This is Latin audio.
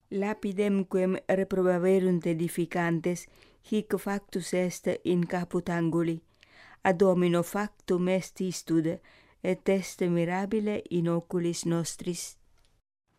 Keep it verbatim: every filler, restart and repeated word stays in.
Lapidem quem reprobaverunt edificantes, hic factus est in caput anguli. Ad homino factum est istude, et est mirabile in oculis nostris.